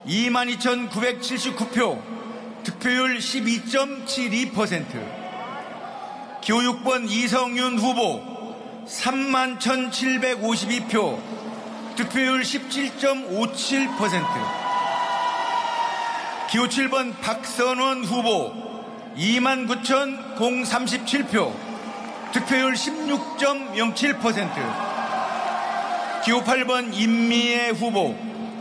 22,979표, 득표율 12.72%. 기호 6번 이성윤 후보 31,752표, 득표율 17.57%. 기호 7번 박선원 후보 29,037표, 득표율 16.07%. 기호 8번 임미애 후보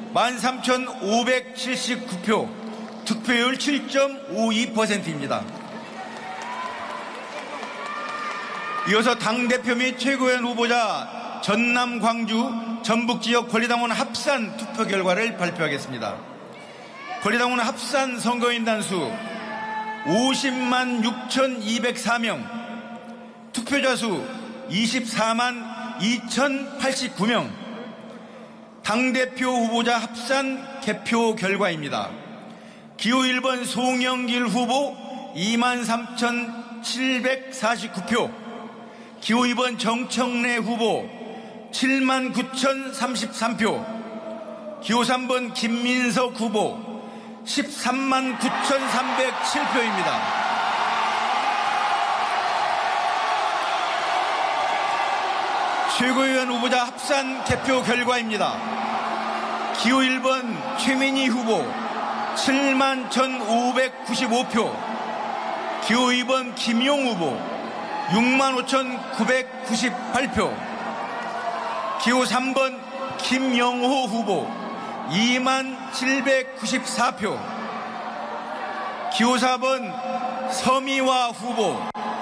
13,579표, 득표율 7.52%입니다. 이어서 당대표 및 최고위원 후보자 전남, 광주, 전북 지역 권리당원 합산 투표 결과를 발표하겠습니다. 권리당원 합산 선거인단 수 50만 6,204명, 투표자 수 24만 2,089명, 당대표 후보자 합산 개표 결과입니다. 기호 1번 송영길 후보 23,749표, 기호 2번 정청래 후보 79,033표, 기호 3번 김민석 후보 139,307표입니다. 최고위원 후보자 합산 개표 결과입니다. 기호 1번 최민희 후보 71,595표, 기호 2번 김용 후보 65,998표, 기호 3번 김영호 후보 27,94표, 기호 4번 서미화 후보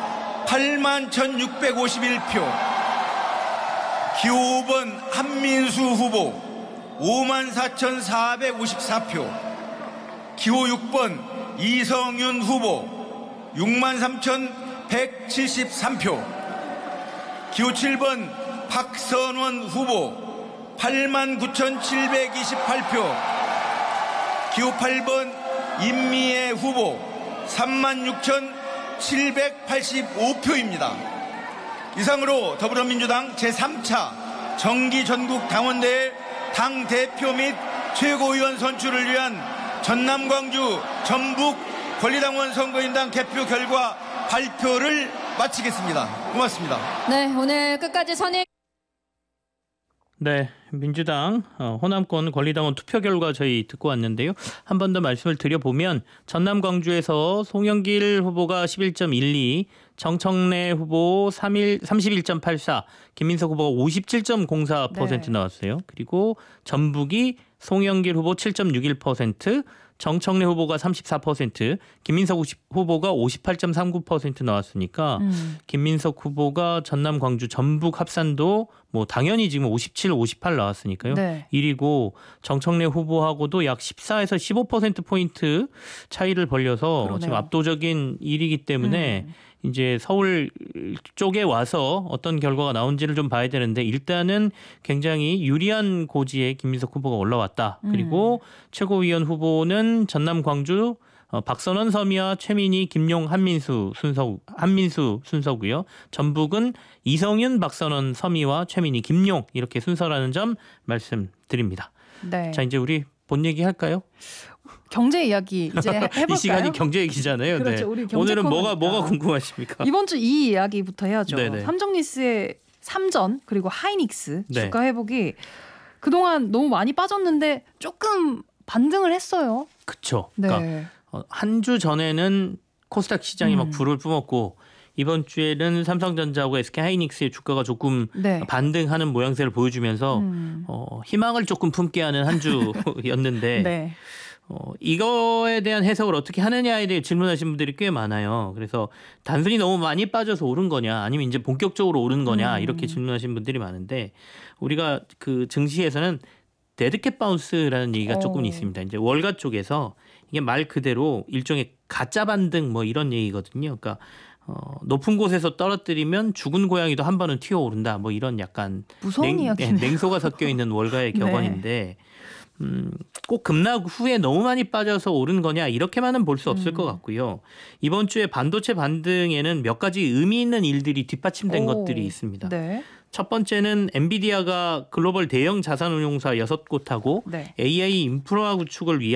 81,651표, 기호 5번 한민수 후보 54,454표, 기호 6번 이성윤 후보 63,173표, 기호 7번 박선원 후보 89,728표, 기호 8번 임미애 후보 36,785표입니다. 이상으로 더불어민주당 제3차 정기 전국 당원대회 당대표 및 최고위원 선출을 위한 전남, 광주, 전북 권리당원 선거인단 개표 결과 발표를 마치겠습니다. 고맙습니다. 네, 오늘 끝까지 선임. 네, 민주당 호남권 권리당원 투표 결과 저희 듣고 왔는데요. 한 번 더 말씀을 드려보면 전남, 광주에서 송영길 후보가 11.12, 정청래 후보 31.84, 김민석 후보가 57.04% 나왔어요. 그리고 전북이 송영길 후보 7.61%, 정청래 후보가 34%, 김민석 후보가 58.39% 나왔으니까 김민석 후보가 전남, 광주, 전북 합산도 뭐 당연히 지금 57, 58 나왔으니까요. 네. 1위고 정청래 후보하고도 약 14에서 15%포인트 차이를 벌려서 그러네요. 지금 압도적인 1위이기 때문에 이제 서울 쪽에 와서 어떤 결과가 나온지를 좀 봐야 되는데 일단은 굉장히 유리한 고지에 김민석 후보가 올라왔다. 그리고 최고위원 후보는 전남, 광주 박선원, 서미화, 최민희, 김용, 한민수 순서고요. 전북은 이성윤, 박선원, 서미화, 최민희, 김용 이렇게 순서라는 점 말씀드립니다. 네. 자, 이제 우리 본 얘기 할까요? 경제 이야기 이제 해볼까요? 이 시간이 경제 얘기잖아요. 그렇죠. 네. 우리 경제 오늘은 코너니까. 뭐가 궁금하십니까? 이번 주 이 이야기부터 해야죠. 네네. 삼성리스의 삼전 그리고 하이닉스 네. 주가 회복이 그동안 너무 많이 빠졌는데 조금 반등을 했어요. 그렇죠. 네. 그러니까 한 주 전에는 코스닥 시장이 막 불을 뿜었고 이번 주에는 삼성전자하고 SK하이닉스의 주가가 조금 네. 반등하는 모양새를 보여주면서 희망을 조금 품게 하는 한 주였는데 네. 이거에 대한 해석을 어떻게 하느냐에 대해 질문하신 분들이 꽤 많아요. 그래서 단순히 너무 많이 빠져서 오른 거냐 아니면 이제 본격적으로 오른 거냐 이렇게 질문하신 분들이 많은데 우리가 그 증시에서는 데드캣 바운스라는 얘기가 조금 있습니다. 이제 월가 쪽에서 이게 말 그대로 일종의 가짜 반등 뭐 이런 얘기거든요. 그러니까 높은 곳에서 떨어뜨리면 죽은 고양이도 한 번은 튀어오른다. 뭐 이런 약간 무서운 이야기네요. 냉소가 섞여 있는 월가의 격언인데 꼭 급락 후에 너무 많이 빠져서 오른 거냐 이렇게만은 볼 수 없을 것 같고요. 이번 주에 반도체 반등에는 몇 가지 의미 있는 일들이 뒷받침된 것들이 있습니다. 네. 첫 번째는 엔비디아가 글로벌 대형 자산운용사 6곳하고 네. AI 인프라 구축을 위한